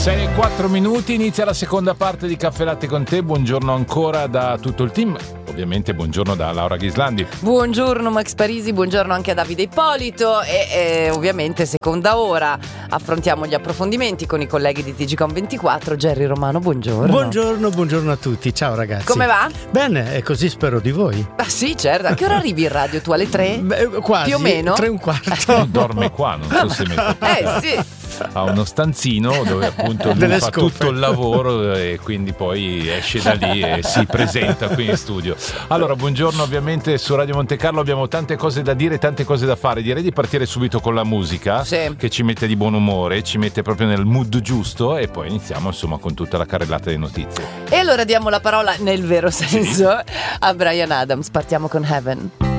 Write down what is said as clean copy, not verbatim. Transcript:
6:04, inizia la seconda parte di Caffè Latte con te. Buongiorno ancora da tutto il team. Ovviamente buongiorno da Laura Ghislandi. Buongiorno Max Parisi, buongiorno anche a Davide Ippolito e ovviamente seconda ora affrontiamo gli approfondimenti con i colleghi di TGcom24. Gerry Romano, buongiorno. Buongiorno a tutti, ciao ragazzi. Come va? Bene, e così spero di voi. Ah sì, certo. A che ora arrivi in radio tu? Alle 3? Quasi, più o meno? 3:15. Dorme qua, non so se sì. Ha uno stanzino dove appunto lui fa tutto il lavoro e quindi poi esce da lì e si presenta qui in studio. Allora, buongiorno, ovviamente su Radio Monte Carlo abbiamo tante cose da dire, tante cose da fare. Direi di partire subito con la musica, sì, che ci mette di buon umore, ci mette proprio nel mood giusto, e poi iniziamo insomma con tutta la carrellata di notizie. E allora diamo la parola nel vero senso a Bryan Adams. Partiamo con Heaven.